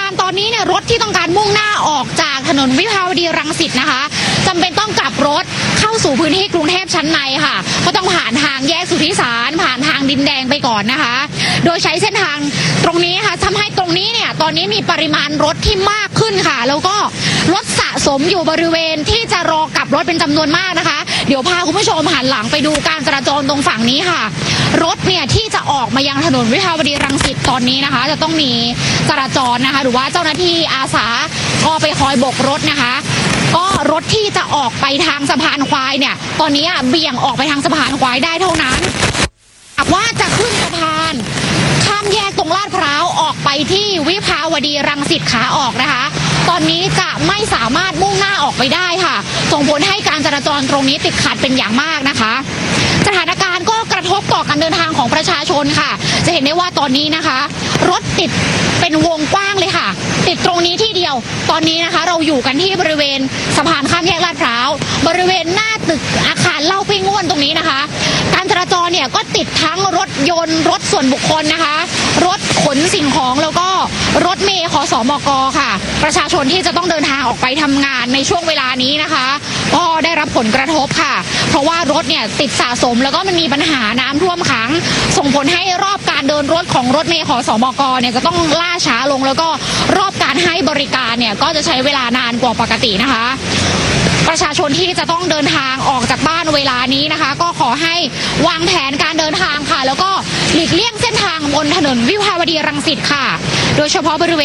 การณ์ตอนนี้เนี่ยรถที่ต้องการมุ่งหน้าออกจากถนนวิภาวดีรังสิตนะคะจำเป็นต้องกลับรถเข้าสู่พื้นที่กรุงเทพชั้นในค่ะก็ต้องผ่านทางแยกสุทธิสารผ่านทางดินแดงไปก่อนนะคะโดยใช้เส้นทางตรงนี้ค่ะทำให้ตรงนี้เนี่ยตอนนี้มีปริมาณรถที่มากขึ้นค่ะแล้วก็รถสะสมอยู่บริเวณที่จะรอกลับรถเป็นจำนวนมากนะคะเดี๋ยวพาคุณผู้ชมหันหลังไปดูการจราจรตรงฝั่งนี้ค่ะรถเนี่ยที่จะออกมายังถนนวิภาวดีรังสิตตอนนี้นะคะจะต้องมีจราจรนะคะหรือว่าเจ้าหน้าที่อาสาก็ไปคอยโบกรถนะคะก็รถที่จะออกไปทางสะพานควายเนี่ยตอนนี้เบี่ยงออกไปทางสะพานควายได้เท่านั้นหากว่าจะขึ้นสะพานข้ามแยกตรงลาดพร้าวออกไปที่วิภาวดีรังสิตขาออกนะคะตอนนี้จะไม่สามารถมุ่งหน้าออกไปได้ค่ะส่งผลให้การจราจรตรงนี้ติดขัดเป็นอย่างมากนะคะสถานการณ์ก็กระทบต่อการเดินทางของประชาชนค่ะจะเห็นได้ว่าตอนนี้นะคะรถติดเป็นวงกว้างเลยค่ะติดตรงนี้ที่เดียวตอนนี้นะคะเราอยู่กันที่บริเวณสะพานข้ามแยกลาดพร้าวบริเวณหน้าตึกอาคารเล่าปิ้งง่วนตรงนี้นะคะการจราจรเนี่ยก็ติดทั้งรถยนต์รถส่วนบุคคลนะคะรถขนสิ่งของแล้วก็รถเมล์ขสมกค่ะประชาชนที่จะต้องเดินทางออกไปทำงานในช่วงเวลานี้นะคะก็ได้รับผลกระทบค่ะเพราะว่ารถเนี่ยติดสะสมแล้วก็มันมีปัญหาน้ำท่วมขังส่งผลให้รอบการเดินรถของรถเมล์ขสมกเนี่ยจะต้องล่าช้าลงแล้วก็รอบการให้บริการเนี่ยก็จะใช้เวลานานกว่าปกตินะคะประชาชนที่จะต้องเดินทางออกจากบ้านเวลานี้นะคะก็ขอให้วางแผนการเดินทางค่ะแล้วก็หลีกเลี่ยงเส้นทางบนถนนวิภาวดีรังสิตค่ะโดยเฉพาะบริเวณ